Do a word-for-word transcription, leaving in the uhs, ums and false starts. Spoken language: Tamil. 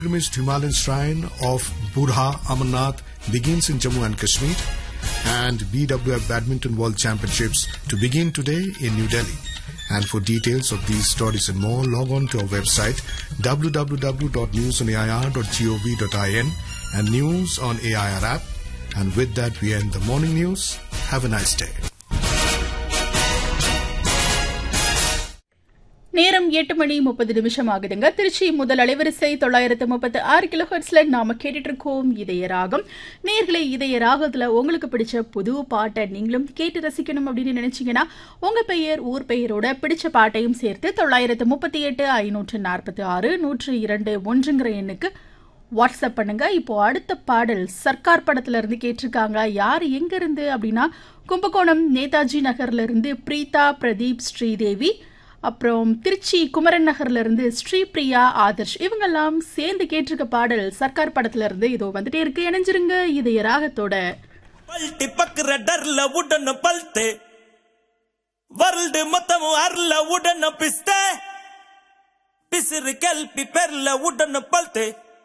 Pilgrimage Himalayan Shrine of Burha Amarnath begins in Jammu and Kashmir, and B W F Badminton World Championships to begin today in New Delhi. And for details of these stories and more, log on to our website w w w dot news on a i r dot gov dot i n and News on A I R app. And with that, we end the morning news. Have a nice day. நேரம் எட்டு மணி முப்பது நிமிஷம் ஆகுதுங்க. திருச்சி முதல் அலைவரிசை தொள்ளாயிரத்து முப்பத்து ஆறு கிலோ ஹெர்ட்ஸ்ல நாம கேட்டுட்டு இருக்கோம் இதய ராகம். நேர்களை இதய ராகத்துல உங்களுக்கு பிடிச்ச புது பாட்டை நீங்களும் கேட்டு ரசிக்கணும் அப்படின்னு நினைச்சீங்கன்னா உங்க பெயர் ஊர் பெயரோட பிடிச்ச பாட்டையும் சேர்த்து தொள்ளாயிரத்து முப்பத்தி எட்டு ஐநூற்று நாற்பத்தி ஆறு நூற்று இரண்டு ஒன்றுங்கிற எண்ணுக்கு வாட்ஸ்அப் பண்ணுங்க. இப்போ அடுத்த பாடல் சர்க்கார் படத்துல இருந்து கேட்டிருக்காங்க. யார் எங்க இருந்து அப்படின்னா கும்பகோணம் நேதாஜி நகர்ல இருந்து பிரீதா பிரதீப் ஸ்ரீதேவி, அப்புறம் திருச்சி குமரன் நகர்ல இருந்து ஸ்ரீபிரியா ஆதர்ஷ், இவங்கெல்லாம் சேர்ந்து கேட்டிருக்க பாடல் சர்க்கார் படத்துல இருந்து இதோ வந்துட்டே இருக்கு. இணைஞ்சிருங்க இதய ராகத்தோட. பல்ட்டி பக்குற டர்ல உடன பல்தே ವರ್ಲ್ಡ್ ಮೊತ್ತಮು ಅರ್ಲ ಉಡನ ಪಿಸ್ತೆ ಪಿಸಿರು ಕೆಲ್ಪಿ ಪೆರ್ಲ ಉಡನ ಪಲ್ತೆ